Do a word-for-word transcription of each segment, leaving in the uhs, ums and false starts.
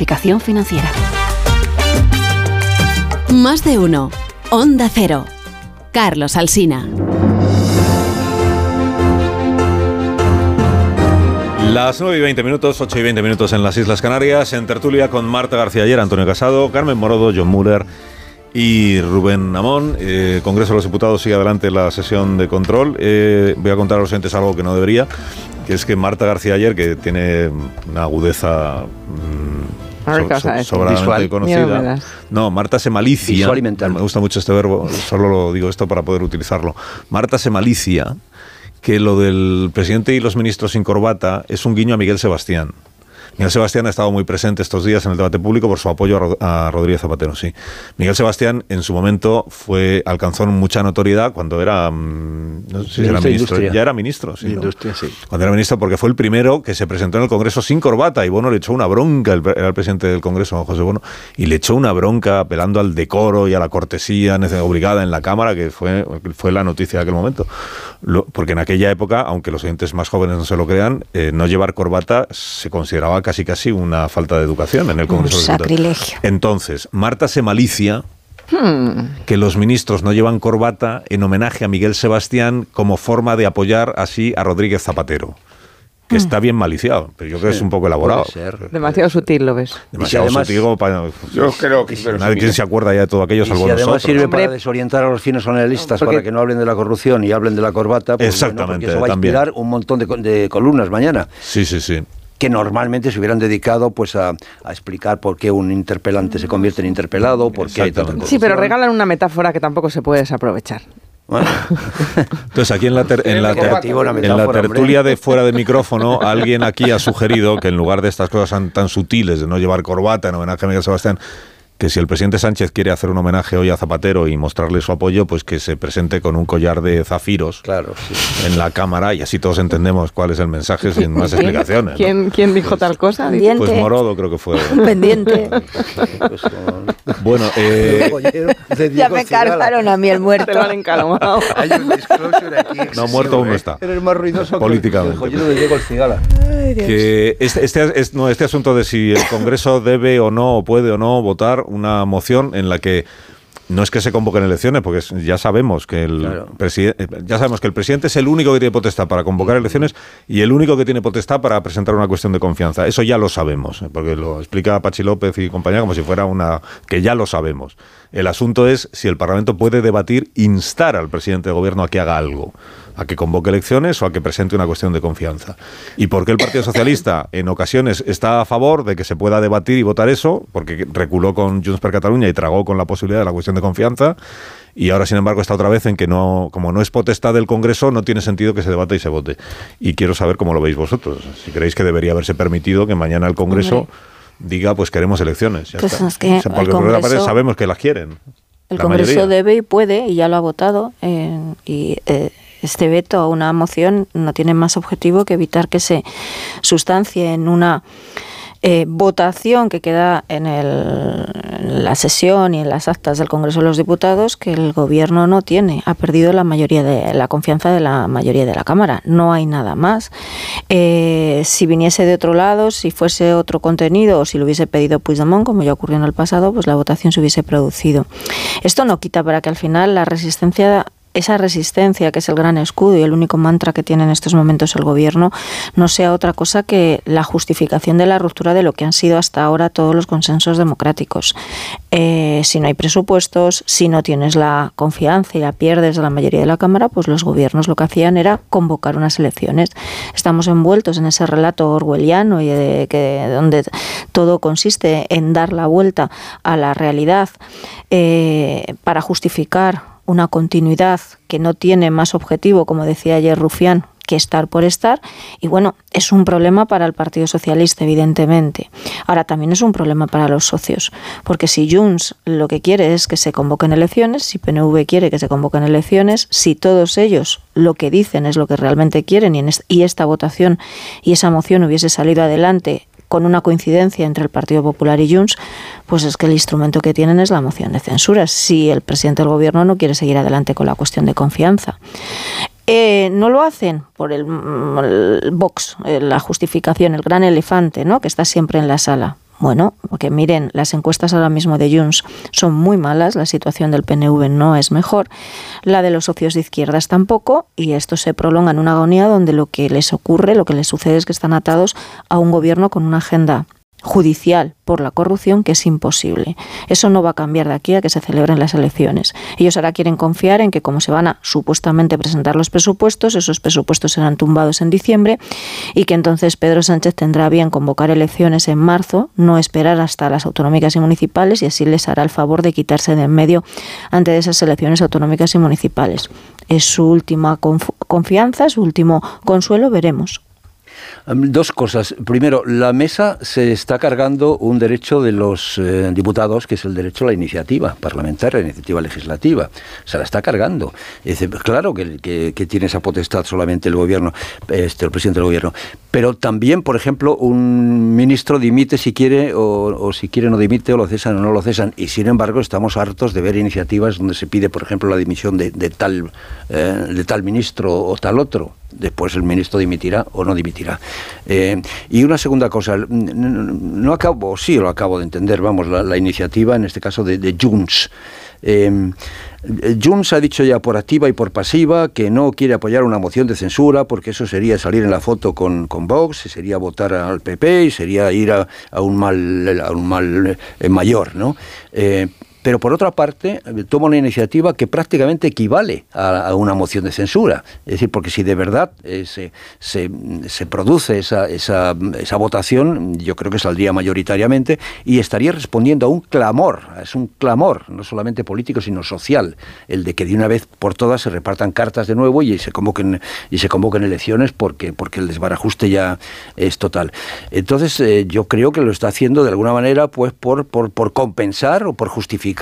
Planificación financiera. Más de uno. Onda Cero. Carlos Alsina. Las nueve y veinte minutos, ocho y veinte minutos en las Islas Canarias, en tertulia con Marta García Ayer, Antonio Casado, Carmen Morodo, John Muller y Rubén Amón. Eh, Congreso de los Diputados sigue adelante la sesión de control. Eh, voy a contar a los oyentes algo que no debería, que es que Marta García Ayer, que tiene una agudeza mmm, so, so, sobradamente visual. Conocida. No, Marta se malicia. Visual y mental. Me gusta mucho este verbo, solo lo digo esto para poder utilizarlo. Marta se malicia que lo del presidente y los ministros sin corbata es un guiño a Miguel Sebastián. Miguel Sebastián ha estado muy presente estos días en el debate público por su apoyo a, Rod- a Rodríguez Zapatero, sí. Miguel Sebastián en su momento fue alcanzó mucha notoriedad cuando era, no sé si era ministro, ya era ministro, sí, ¿no? Industria, sí. Cuando era ministro, porque fue el primero que se presentó en el Congreso sin corbata y Bono le echó una bronca, el, era el presidente del Congreso, José Bono, y le echó una bronca apelando al decoro y a la cortesía obligada en la Cámara, que fue, fue la noticia de aquel momento. Lo, porque en aquella época, aunque los oyentes más jóvenes no se lo crean, eh, no llevar corbata se consideraba casi casi una falta de educación en el Congreso. Un sacrilegio. Entonces, Marta se malicia hmm. que los ministros no llevan corbata en homenaje a Miguel Sebastián como forma de apoyar así a Rodríguez Zapatero. Que está bien maliciado, pero yo creo que sí, es un poco elaborado. Demasiado sutil, ¿lo ves? Demasiado además, sutil como para... Yo creo que... Nadie quien se acuerda ya de todo aquello, salvo nosotros. Y además sirve Hombre, para desorientar a los finos analistas, porque... para que no hablen de la corrupción y hablen de la corbata. Pues exactamente, bueno, porque eso va a inspirar también. un montón de, de columnas mañana. Sí, sí, sí. Que normalmente se hubieran dedicado pues a, a explicar por qué un interpelante se convierte en interpelado, por qué hay tanta corrupción. Sí, pero regalan una metáfora que tampoco se puede desaprovechar. Bueno. Entonces aquí en la, ter, en la, ter, en la tertulia de fuera de micrófono alguien aquí ha sugerido que en lugar de estas cosas tan, tan sutiles de no llevar corbata en homenaje a Miguel Sebastián, que si el presidente Sánchez quiere hacer un homenaje hoy a Zapatero y mostrarle su apoyo, pues que se presente con un collar de zafiros, claro, sí, en la Cámara y así todos entendemos cuál es el mensaje sin más explicaciones, ¿no? ¿Quién, ¿Quién dijo tal cosa? Pendiente. Pues Morodo creo que fue. Pendiente. Pues con... Bueno, eh... ya me cargaron a mí el muerto. Te lo han encalomado. Hay un disclosure aquí. No, muerto aún no está. Eres más ruidoso políticamente. que el joyero de Diego el Cigala. Que este, este, este, no, este asunto de si el Congreso debe o no, o puede o no votar una moción en la que no es que se convoquen elecciones, porque ya sabemos que el claro. presidente, ya sabemos que el presidente es el único que tiene potestad para convocar elecciones y el único que tiene potestad para presentar una cuestión de confianza. Eso ya lo sabemos, porque lo explica Pachi López y compañía como si fuera una que ya lo sabemos. El asunto es si el Parlamento puede debatir, instar al presidente de gobierno a que haga algo, a que convoque elecciones o a que presente una cuestión de confianza. ¿Y por qué el Partido Socialista en ocasiones está a favor de que se pueda debatir y votar eso? Porque reculó con Junts per Catalunya y tragó con la posibilidad de la cuestión de confianza, y ahora sin embargo está otra vez en que no, como no es potestad del Congreso, no tiene sentido que se debata y se vote. Y quiero saber cómo lo veis vosotros, si creéis que debería haberse permitido que mañana el Congreso Hombre. diga pues queremos elecciones. Ya pues está. Es que o sea, porque el Congreso, por sabemos que las quieren. El Congreso mayoría. debe y puede, y ya lo ha votado, eh, y eh, este veto a una moción no tiene más objetivo que evitar que se sustancie en una eh, votación que queda en, el, en la sesión y en las actas del Congreso de los Diputados que el Gobierno no tiene. Ha perdido la mayoría de la confianza de la mayoría de la Cámara. No hay nada más. Eh, si viniese de otro lado, si fuese otro contenido o si lo hubiese pedido Puigdemont, como ya ocurrió en el pasado, pues la votación se hubiese producido. Esto no quita para que al final la resistencia... esa resistencia, que es el gran escudo y el único mantra que tiene en estos momentos el Gobierno, no sea otra cosa que la justificación de la ruptura de lo que han sido hasta ahora todos los consensos democráticos. Eh, si no hay presupuestos, si no tienes la confianza y la pierdes de la mayoría de la Cámara, pues los gobiernos lo que hacían era convocar unas elecciones. Estamos envueltos en ese relato orwelliano y de que donde todo consiste en dar la vuelta a la realidad eh, para justificar una continuidad que no tiene más objetivo, como decía ayer Rufián, que estar por estar. Y bueno, es un problema para el Partido Socialista, evidentemente. Ahora, también es un problema para los socios, porque si Junts lo que quiere es que se convoquen elecciones, si P N V quiere que se convoquen elecciones, si todos ellos lo que dicen es lo que realmente quieren y, en est- y esta votación y esa moción hubiese salido adelante con una coincidencia entre el Partido Popular y Junts, pues es que el instrumento que tienen es la moción de censura, si el presidente del Gobierno no quiere seguir adelante con la cuestión de confianza. Eh, no lo hacen por el, el Vox, la justificación, el gran elefante, ¿no?, que está siempre en la sala. Bueno, porque miren, las encuestas ahora mismo de Junts son muy malas, la situación del P N V no es mejor, la de los socios de izquierdas tampoco, y esto se prolonga en una agonía donde lo que les ocurre, lo que les sucede es que están atados a un gobierno con una agenda judicial por la corrupción que es imposible. Eso no va a cambiar de aquí a que se celebren las elecciones. Ellos ahora quieren confiar en que como se van a supuestamente presentar los presupuestos, esos presupuestos serán tumbados en diciembre y que entonces Pedro Sánchez tendrá bien convocar elecciones en marzo, no esperar hasta las autonómicas y municipales, y así les hará el favor de quitarse de en medio ante esas elecciones autonómicas y municipales. Es su última conf- confianza, su último consuelo, veremos. Dos cosas. Primero, la mesa se está cargando un derecho de los eh, diputados, que es el derecho a la iniciativa parlamentaria, la iniciativa legislativa. Se la está cargando. Dice, claro que, que, que tiene esa potestad solamente el gobierno, este, el presidente del gobierno. Pero también, por ejemplo, un ministro dimite si quiere, o, o si quiere no dimite, o lo cesan o no lo cesan. Y sin embargo, estamos hartos de ver iniciativas donde se pide, por ejemplo, la dimisión de, de, tal, eh, de tal ministro o tal otro. Después el ministro dimitirá o no dimitirá. Eh, y una segunda cosa, no, no acabo, sí lo acabo de entender, vamos, la, la iniciativa en este caso de, de Junts. Eh, Junts ha dicho ya por activa y por pasiva que no quiere apoyar una moción de censura porque eso sería salir en la foto con, con Vox, sería votar al P P y sería ir a, a un mal, a un mal eh, mayor, ¿no? Eh, Pero por otra parte, toma una iniciativa que prácticamente equivale a, a una moción de censura. Es decir, porque si de verdad eh, se, se, se produce esa, esa, esa votación, yo creo que saldría mayoritariamente y estaría respondiendo a un clamor, es un clamor, no solamente político, sino social, el de que de una vez por todas se repartan cartas de nuevo y se convoquen, y se convoquen elecciones porque, porque el desbarajuste ya es total. Entonces, eh, yo creo que lo está haciendo de alguna manera pues por, por, por compensar o por justificar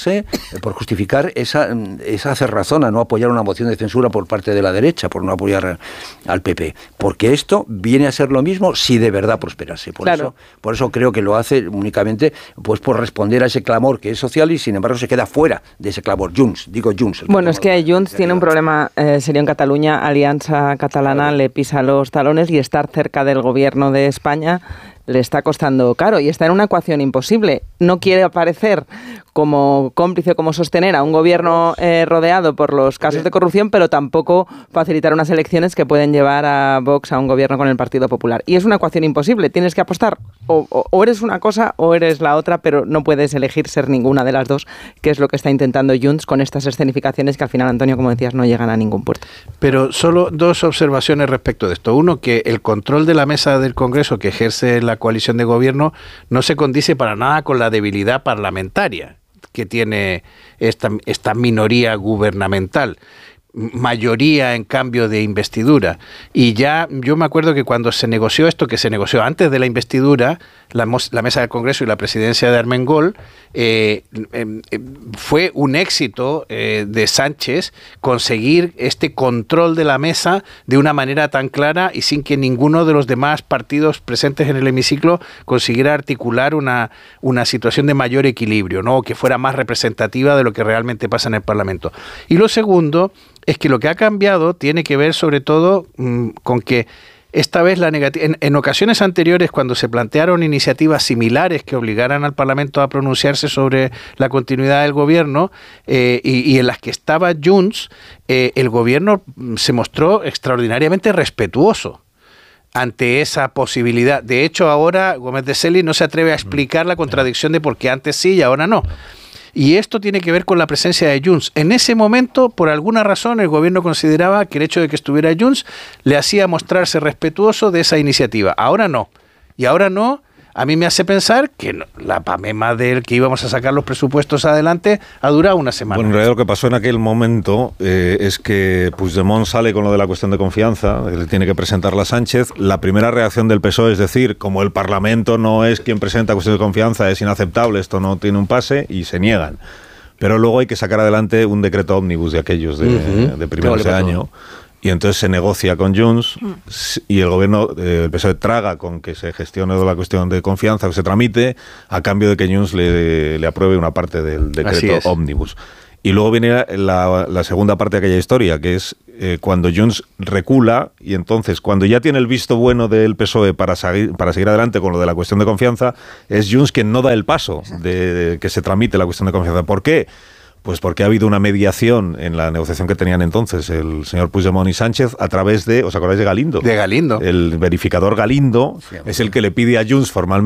por justificar esa, esa cerrazón a no apoyar una moción de censura por parte de la derecha, por no apoyar al P P. Porque esto viene a ser lo mismo si de verdad prosperase. Por, claro. eso, por eso creo que lo hace únicamente pues por responder a ese clamor que es social y sin embargo se queda fuera de ese clamor. Junts, digo Junts. Bueno, es que Junts tiene un problema eh, serio en Cataluña. Alianza Catalana claro. le pisa los talones y estar cerca del gobierno de España le está costando caro y está en una ecuación imposible. No quiere aparecer como cómplice, como sostener a un gobierno eh, rodeado por los casos de corrupción, pero tampoco facilitar unas elecciones que pueden llevar a Vox a un gobierno con el Partido Popular. Y es una ecuación imposible. Tienes que apostar. O, o, o eres una cosa o eres la otra, pero no puedes elegir ser ninguna de las dos, que es lo que está intentando Junts con estas escenificaciones que al final, Antonio, como decías, no llegan a ningún puerto. Pero solo dos observaciones respecto de esto. Uno, que el control de la mesa del Congreso que ejerce la coalición de gobierno no se condice para nada con la debilidad parlamentaria que tiene esta, esta minoría gubernamental. Mayoría en cambio de investidura. Y ya yo me acuerdo que cuando se negoció esto, que se negoció antes de la investidura, la, la mesa del Congreso y la presidencia de Armengol, eh, eh, fue un éxito eh, de Sánchez conseguir este control de la mesa de una manera tan clara y sin que ninguno de los demás partidos presentes en el hemiciclo consiguiera articular una, una situación de mayor equilibrio, ¿no? O que fuera más representativa de lo que realmente pasa en el Parlamento. Y lo segundo es que lo que ha cambiado tiene que ver sobre todo mmm, con que esta vez la negativa, en, en ocasiones anteriores cuando se plantearon iniciativas similares que obligaran al Parlamento a pronunciarse sobre la continuidad del gobierno eh, y, y en las que estaba Junts, eh, el gobierno se mostró extraordinariamente respetuoso ante esa posibilidad. De hecho, ahora Gómez de Celi no se atreve a explicar la contradicción de por qué antes sí y ahora no. Y esto tiene que ver con la presencia de Junts. En ese momento, por alguna razón, el gobierno consideraba que el hecho de que estuviera Junts le hacía mostrarse respetuoso de esa iniciativa. Ahora no. Y ahora no, a mí me hace pensar que no, la pamema del que íbamos a sacar los presupuestos adelante ha durado una semana. Bueno, en realidad lo que pasó en aquel momento eh, es que Puigdemont sale con lo de la cuestión de confianza, le tiene que presentarla a Sánchez. La primera reacción del P S O E es decir, como el Parlamento no es quien presenta cuestión de confianza, es inaceptable, esto no tiene un pase, y se niegan. Pero luego hay que sacar adelante un decreto ómnibus de aquellos de, uh-huh. de primeros de año. Y entonces se negocia con Junts y el gobierno, eh, el P S O E traga con que se gestione la cuestión de confianza, que se tramite, a cambio de que Junts le, le apruebe una parte del decreto ómnibus. Y luego viene la, la segunda parte de aquella historia, que es eh, cuando Junts recula y entonces cuando ya tiene el visto bueno del P S O E para, seguir, para seguir adelante con lo de la cuestión de confianza, es Junts quien no da el paso de, de que se tramite la cuestión de confianza. ¿Por qué? Pues porque ha habido una mediación en la negociación que tenían entonces el señor Puigdemont y Sánchez a través de, ¿os acordáis de Galindo? De Galindo. El verificador Galindo sí, es el que le pide a Junts formalmente